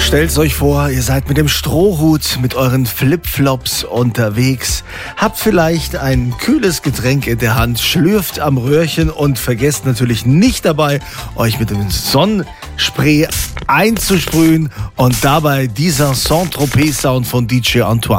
Stellt euch vor, ihr seid mit dem Strohhut, mit euren Flipflops unterwegs, habt vielleicht ein kühles Getränk in der Hand, schlürft am Röhrchen und vergesst natürlich nicht dabei, euch mit dem Sonnenspray einzusprühen und dabei dieser Saint-Tropez-Sound von DJ Antoine